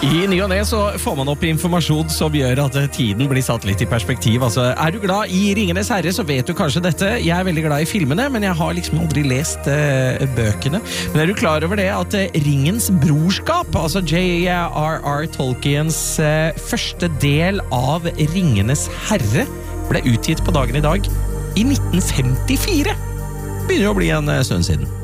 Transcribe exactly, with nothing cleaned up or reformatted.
I ny og ne så får man opp informasjon som gjør at tiden blir satt litt i perspektiv. Altså, er du glad i Ringenes Herre, så vet du kanskje dette. Jeg er veldig glad i filmene, men jeg har liksom aldri lest uh, bøkene. Men er du klar over det at uh, Ringens brorskap, altså J R R Tolkiens uh, første del av Ringenes Herre, ble utgitt på dagen i dag i nitten femtifire? Begynner jo å bli en uh, stund siden.